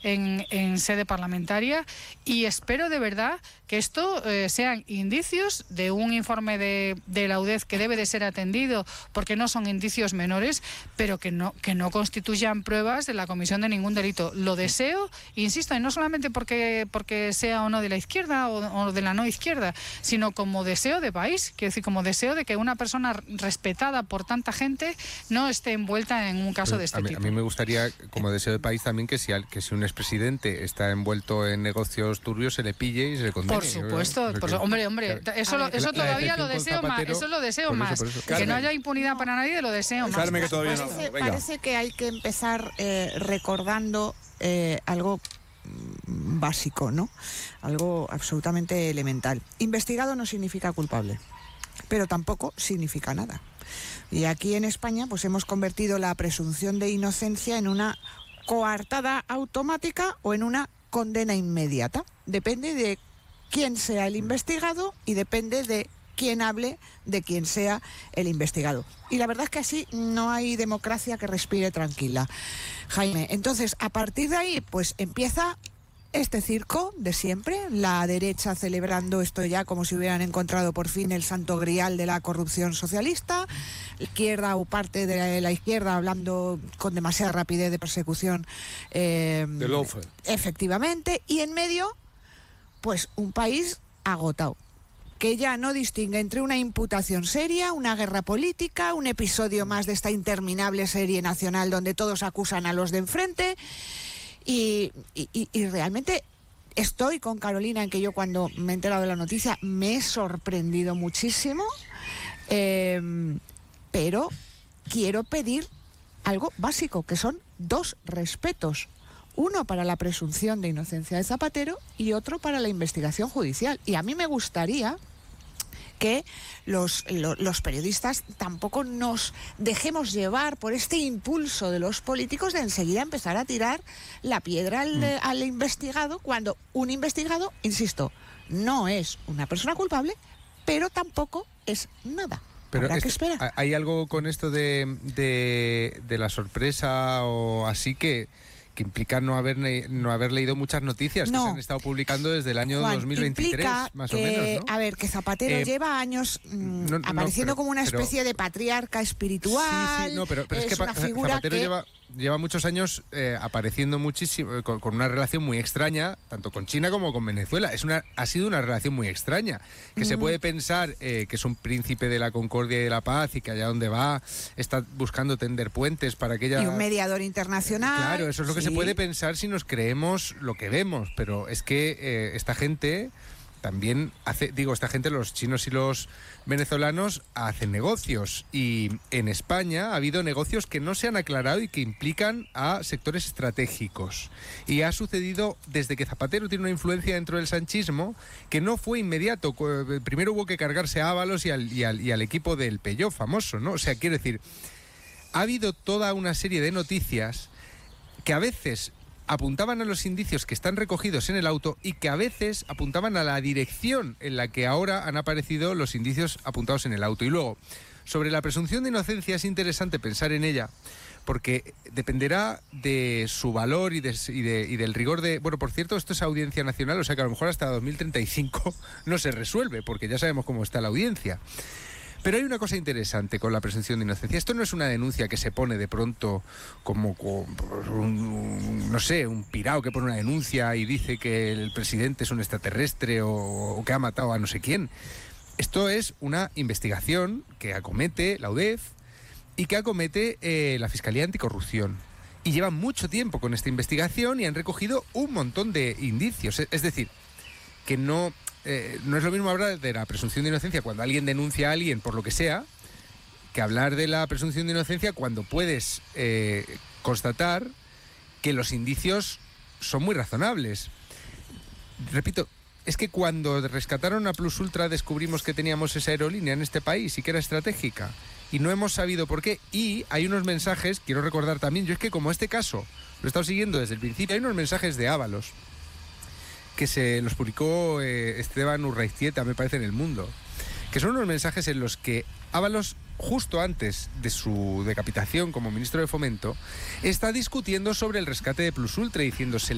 en sede parlamentaria, y espero de verdad que esto sean indicios de un informe de la UDEF que debe de ser atendido, porque no son indicios menores, pero que no constituyan pruebas de la comisión de ningún delito. Lo deseo, insisto, y no solamente porque sea o no de la izquierda o de la no izquierda, sino como deseo de país, quiero decir, como deseo de que una persona respetada por tanta gente no esté envuelta en un caso de este tipo. A mí me gustaría, como deseo de país, también que si un expresidente está envuelto en negocios turbios, se le pille y se le condene. Por supuesto, hombre, eso todavía lo deseo más, eso lo deseo más. Que no haya impunidad para nadie, lo deseo más. Carmen, que todavía parece que hay que empezar recordando algo básico, ¿no? Algo absolutamente elemental. Investigado no significa culpable, pero tampoco significa nada. Y aquí en España pues hemos convertido la presunción de inocencia en una coartada automática o en una condena inmediata. Depende de quién sea el investigado y depende de quién hable de quién sea el investigado. Y la verdad es que así no hay democracia que respire tranquila, Jaime. Entonces, a partir de ahí, pues empieza este circo de siempre, la derecha celebrando esto ya como si hubieran encontrado por fin el santo grial de la corrupción socialista, la izquierda o parte de la izquierda hablando con demasiada rapidez de persecución, de lawfare. Efectivamente, y en medio, pues un país agotado, que ya no distingue entre una imputación seria, una guerra política, un episodio más de esta interminable serie nacional donde todos acusan a los de enfrente. Y realmente estoy con Carolina en que yo cuando me he enterado de la noticia me he sorprendido muchísimo, pero quiero pedir algo básico, que son 2 respetos. Uno para la presunción de inocencia de Zapatero y otro para la investigación judicial. Y a mí me gustaría que los periodistas tampoco nos dejemos llevar por este impulso de los políticos de enseguida empezar a tirar la piedra al investigado, cuando un investigado, insisto, no es una persona culpable, pero tampoco es nada. Pero habrá que esperar. ¿Hay algo con esto de la sorpresa o así que implica no haber leído muchas noticias que se han estado publicando desde el año 2023, más o menos, ¿no? A ver, que Zapatero lleva años apareciendo como una especie de patriarca espiritual. Sí, pero es que una figura Zapatero lleva muchos años apareciendo muchísimo, con una relación muy extraña, tanto con China como con Venezuela. Ha sido una relación muy extraña, que se puede pensar que es un príncipe de la concordia y de la paz y que allá donde va está buscando tender puentes para que ella... Y un mediador internacional. Claro, eso es lo que se puede pensar si nos creemos lo que vemos, pero es que esta gente también los chinos y los venezolanos hacen negocios, y en España ha habido negocios que no se han aclarado y que implican a sectores estratégicos, y ha sucedido desde que Zapatero tiene una influencia dentro del sanchismo que no fue inmediato. Primero hubo que cargarse a Ábalos y al equipo del Peyo famoso, ¿no? O sea, quiero decir, ha habido toda una serie de noticias que a veces apuntaban a los indicios que están recogidos en el auto y que a veces apuntaban a la dirección en la que ahora han aparecido los indicios apuntados en el auto. Y luego, sobre la presunción de inocencia, es interesante pensar en ella, porque dependerá de su valor y del rigor de... Bueno, por cierto, esto es Audiencia Nacional, o sea que a lo mejor hasta 2035 no se resuelve, porque ya sabemos cómo está la audiencia. Pero hay una cosa interesante con la presunción de inocencia. Esto no es una denuncia que se pone de pronto como un pirao que pone una denuncia y dice que el presidente es un extraterrestre o que ha matado a no sé quién. Esto es una investigación que acomete la UDEF y que acomete la Fiscalía Anticorrupción. Y llevan mucho tiempo con esta investigación y han recogido un montón de indicios. Es decir, que no es lo mismo hablar de la presunción de inocencia cuando alguien denuncia a alguien por lo que sea, que hablar de la presunción de inocencia cuando puedes constatar que los indicios son muy razonables. Repito, es que cuando rescataron a Plus Ultra descubrimos que teníamos esa aerolínea en este país y que era estratégica, y no hemos sabido por qué. Y hay unos mensajes, quiero recordar también, yo es que como este caso lo he estado siguiendo desde el principio, hay unos mensajes de Ábalos que se los publicó Esteban Urraiztieta, me parece, en El Mundo, que son unos mensajes en los que Ábalos, justo antes de su decapitación como ministro de Fomento, está discutiendo sobre el rescate de Plus Ultra, diciéndose